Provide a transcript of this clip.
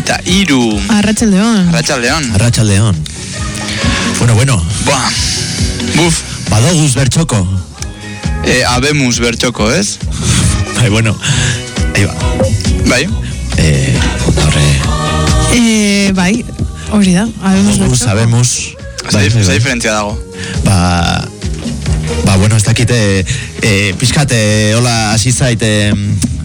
Eta 3. Arratsaldeon. Bueno. Buf. Badoguz bertxoko. Habemos bertxoko, ez? Bai, bueno. Ahí va. Bai. Bai, hori da. Habemos. Zer diferentzia dago? Bueno, ez dakite, pixkate, hola, hasi zait,